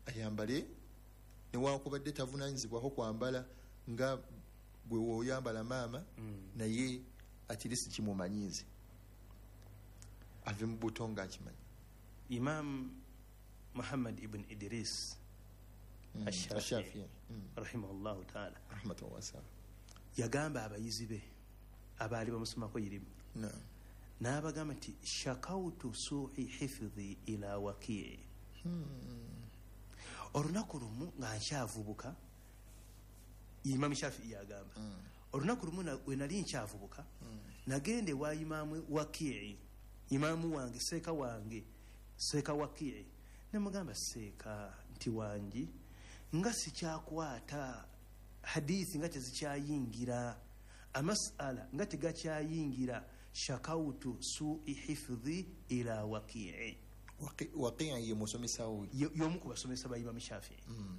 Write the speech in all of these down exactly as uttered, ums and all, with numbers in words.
ayambale newankubadde tavunanyizibwako kwambala nga gwe woyambala maama mm. naye atirisi kimumanyize ave mu buto nga akimanyi. Imam Muhammad ibn Idris mm. Ash-Shafi'i mm. rahimahullahu ta'ala rahmatan wasa yagamba abayizi be abaali bamusomako irimu no. n'abagamba nti shakautu su'i hifdhi ila Waki' hmm. olunaku lumu nga nkyavubuka Imam Shafi'i yagamba mm. olunaku lumu we nali nkyavubuka mm. nagende wa Imam Waki' imamu wange seeka wange seeka Waki' nemugamba seeka nti wangi nga sikyakwata hadithi nga tezikyayingira amasala nga tegakyayingira shakautu su'i hifdhi ila Waki' Waki' ye musomesa we yomu ku basomesa ba Imam Shafi'i mm.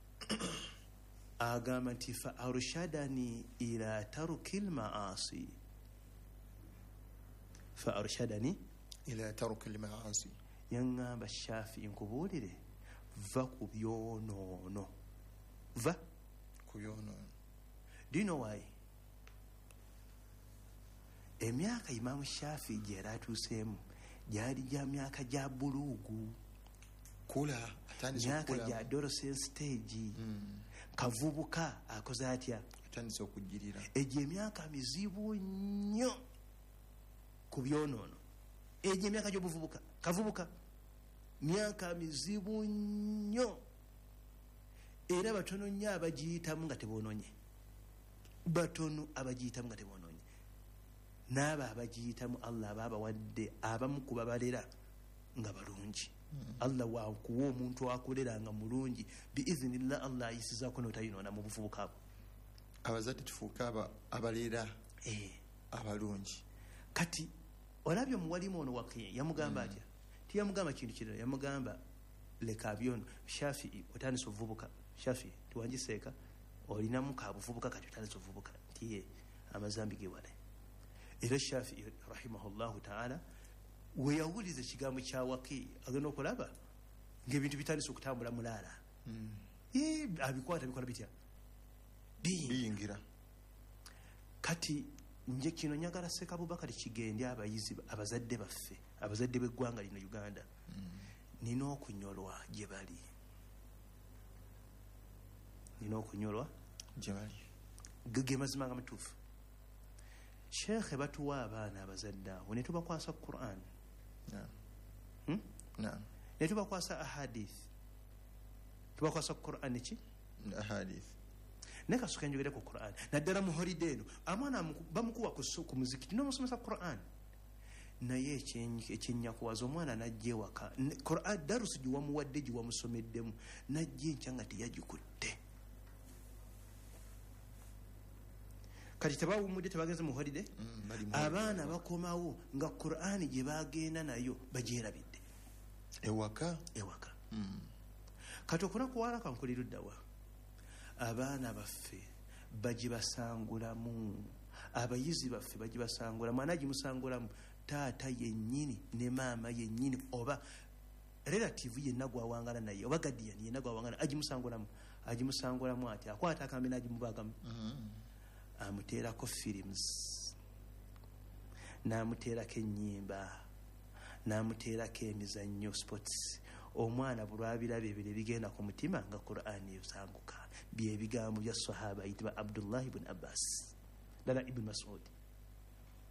agamba nti fa arshadani ila tarkil ma'asi fa arshadani ila tarkil ma'asi yangamba Shafi'i nkubuulire va ku byonoono va ku byonoono. Do you know why? Emyaka Imam Shafi'i gye yali atuuseemu gyali gya myaka gya buluugu kula atandise myaka gya adolescent stage mm. kavubuka akoze atya atandise okujirira egyo emyaka mizibu nnyo ku byonoono egyo emyaka gy'obuvubuka kavubuka myaka mizibu nnyo era batono nnyo abagiyitamu nga teboononye batono abagiyitamu nga teboononye n'aba abagiyitamu Allah ababawadde abamu ku babalera nga balungi mm. Allah wakuwa omuntu akolera nga mulungi biiznillah Allah ayisizaako n'otayinoona mu buvubuka abo abazadde tufuuka aba abalera eh abalungi. Kati olabye omuwalimu ono Waki' yamugamba atya mm. tiyamugamba kintu kirala yamugamba leka byono Shafi'i otandise ovubuka Shafi'i tuwanjiseeka olinamu ka buvubuka kati otandise ovubuka ntiye amazambi ge wale. Era Shafi'i rahimahullahu ta'ala we yawuliza ekigambo kya Waki' agenda okulaba ng'ebintu bitandise okutambula mulaala mm. eh abikwata bikola bitya biyingira. Kati nje kino nyagala Seeka Abubakar kigende abayizi abazadde baffe abazadde b'eggwanga lino Uganda mm. nina okunyolwa gye bali nina okunyolwa gye bali ge mazima nga matuufu. Sheikh batuwa abaana abazadde awo ne tubakwasa Qur'an naam hmm? naam ne tubakwasa ahadith tubakwasa Qur'an ki ahadith ne kasuka njogere ku Qur'an naddala mu holiday eno amana bamukuwa ku muzikiti n'omusomesa Qur'an naye ekyenya kuwaza omwana najje waka Qur'an darusi giwamuwadde giwamusomeddemu najje nkyanga teyagikutte kati tebawumudde tebagenze mu holiday mm, abaana bakomawo nga Qur'an gye bagenda nayo bagyerabidde ewaka ewaka mm. kati okuna kuwala kankuliruddawa abaana baffe bagibasangulamu abayizi baffe bagibasangulamu anagimusangulamu taata yennyini ne maama yennyini oba relative yenna gwawangala naye oba guardian yenna gwawangala agimusangulamu agimusangulamu ati akwata akambe n'agimubagamu mm. amuteerako films n'amuteerako ennyimba n'amuteerako emizannyo sports omwana bulwabira bibiri bigenda ku mutima nga Qur'an yosanguka bye bigambo bya sahaba yitibwa Abdullah ibn Abbas dala ibn Mas'ud